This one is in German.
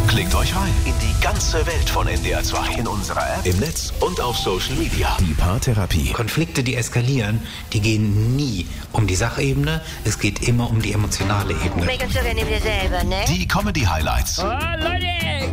Klickt euch rein in die ganze Welt von NDR 2. In unserer App, im Netz und auf Social Media. Die Paartherapie. Konflikte, die eskalieren, die gehen nie um die Sachebene. Es geht immer um die emotionale Ebene. Megan, so gerne wieder selber, ne? Die Comedy-Highlights. Oh, Leute!